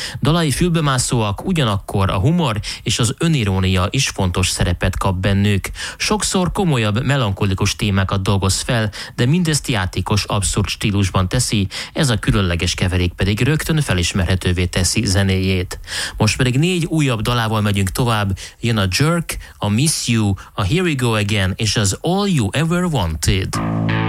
Dalai fülbemászóak, ugyanakkor a humor és az önirónia is fontos szerepet kap bennük. Sokszor komolyabb, melankolikus témákat dolgoz fel, de mindezt játékos, abszurd stílusban teszi, ez a különleges keverék pedig rögtön felismerhetővé teszi zenéjét. Most pedig 4 újabb dalával megyünk tovább, jön a Jerk, a Miss You, a Here We Go Again és az All You Ever Wanted.